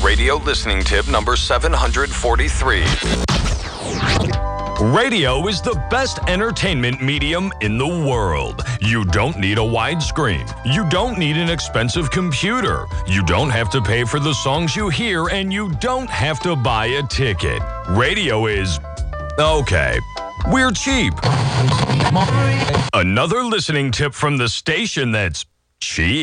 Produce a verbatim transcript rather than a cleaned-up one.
Radio listening tip number seven hundred forty-three. Radio is the best entertainment medium in the world. You don't need a widescreen. You don't need an expensive computer. You don't have to pay for the songs you hear, and you don't have to buy a ticket. Radio is, okay, we're cheap. Another listening tip from the station that's cheap.